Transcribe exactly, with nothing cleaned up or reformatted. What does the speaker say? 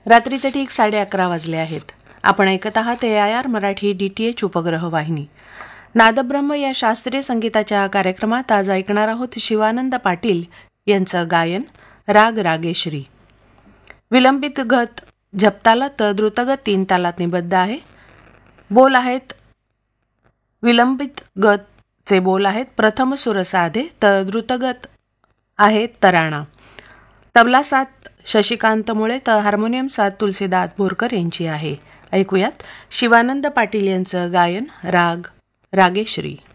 रात्रीचे ठीक साडे अकरा वाजले आहेत. आपण ऐकत आहात ए I R Marathi D T H उपग्रह वाहिनी. नादब्रह्म या शास्त्रीय संगीताच्या कार्यक्रमात आज ऐकणार आहोत शिवानंद पाटील यांचं गायन राग रागेश्री. विलंबित गत झपतालात, द्रुतगत तीन तालात निबद्ध आहे. बोल आहेत विलंबित गतचे बोल आहेत प्रथम सुर साधे, तर द्रुतगत आहे तराणा. तबला साथ शशिकांत मुळे, तर हार्मोनियम साथ तुलसीदास बोरकर यांची आहे. ऐकूयात शिवानंद पाटील यांचं गायन राग रागेश्री.